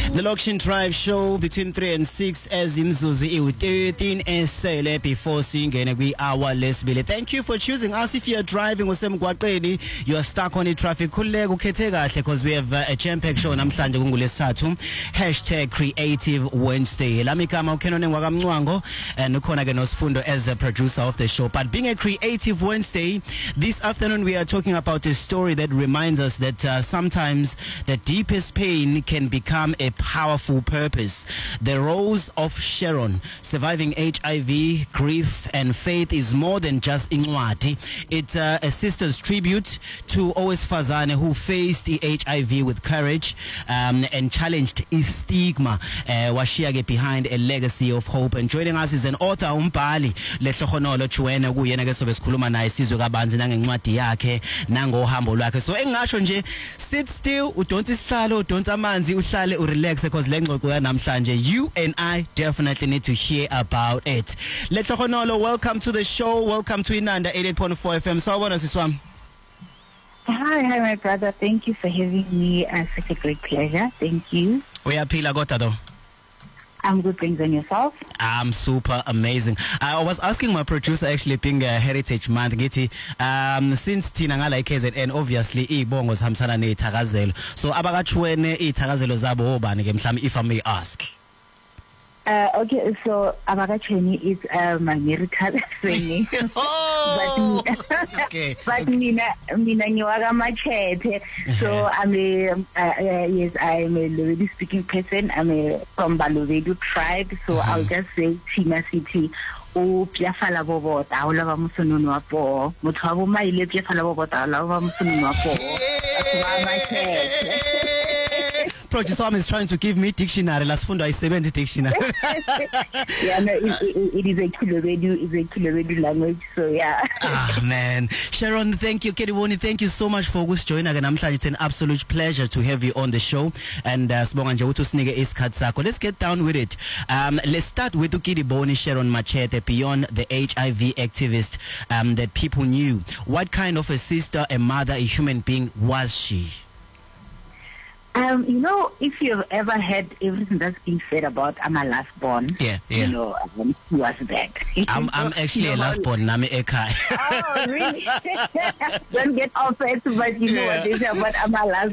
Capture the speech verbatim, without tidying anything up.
The Lokshin Drive show between three and six as imzuzu iwu thirteen esele before singene kwi hour lesibili. Thank you for choosing us. If you are driving usemgwaqeni, you are stuck on the traffic, khuleka ukhethe kahle because we have uh, a jam-packed show namhlanje kungolesithathu. Hashtag Creative Wednesday. Lami kama uKenone Ngwakamncwango and ukhona ke noSifundo as the producer of the show. But being a Creative Wednesday, this afternoon we are talking about a story that reminds us that uh, sometimes the deepest pain can become a powerful purpose. The Rose of Sharon, surviving H I V, grief and faith is more than just incwadi. It's uh, a sister's tribute to Owesifazane who faced the H I V with courage um, and challenged stigma. Uh, washiya behind a legacy of hope. And joining us is an author, umbhali lehlohonolo Chuene kuyena ke sobe sikhuluma naye sizwe kabanzi nangencwadi yakhe nangohambo lwakhe. So engasho nje, sit still, udonsa isihlalo, udonsa amanzi, uhlale urelax because le ngxoxo yanamhlanje you and I definitely need to hear about it. Lehlohonolo, welcome to the show. Welcome to Inanda eighty-eight point four F M. Sawubona siswami. Hi, hi, my brother. Thank you for having me. Uh, such a great pleasure. Thank you. Uyaphila kodwa though? I'm good, things on yourself. I'm super amazing. I was asking my producer, actually being a Heritage Month, Giti, um, since Tina ngala K Z N, obviously ibongo zihambisana neithakazelo. So abakachuene ithakazelo zabo obani ke mhlawumbe, if I may ask. Uh, okay, so Abagacheni is uh, my miracle singing. Oh, but okay. but mina mina ngiwaka machete. So I'm a uh, uh, yes, I'm a Lovedu speaking person. I'm a from Balovedu tribe. So uh-huh. I'll just say Tina City. O piafala bobota o lava musununu wa po motho wa boma ile piafala bobota o lava musununu wa po wa machete. Producer is trying to give me dictionary. Last fundo I seventy dictionary. Yeah, no, it, it, it is a Kilovedu, it's a Kilovedu language. So yeah. Ah man, Sharon, thank you. Kediwoni, thank you so much for joining us. It's an absolute pleasure to have you on the show. And uh, let's get down with it. Um, let's start with Ukidiboni Sharon Machete, beyond the H I V activist um, that people knew. What kind of a sister, a mother, a human being was she? Um, you know, if you've ever heard everything that's been said about I'm a last born, yeah, yeah. you know, um, who was that? I'm, I'm actually you know, a last born, Nami Ekai. Oh, really? Don't get offended, but you yeah. know what they say about I'm a last